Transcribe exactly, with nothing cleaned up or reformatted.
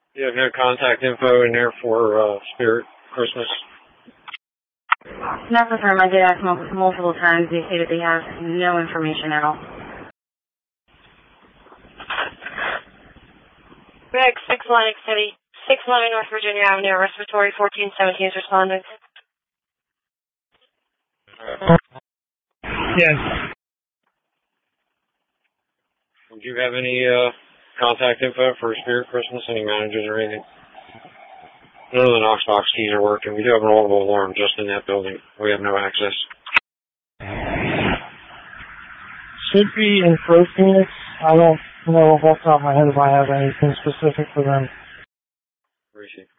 You have no contact info in there for uh, Spirit Christmas? Not the firm. I did ask multiple, multiple times. They say that they have no information at all. Greg, six Lennox City, six eleven North Virginia Avenue, respiratory fourteen seventeen is responding. Yes. Would you have any uh, contact info for Spirit Christmas? Any managers or anything? None of the Knox box keys are working. We do have an audible alarm just in that building. We have no access. Should be in Pro Phoenix. I don't know off the top of my head if I have anything specific for them. Appreciate it.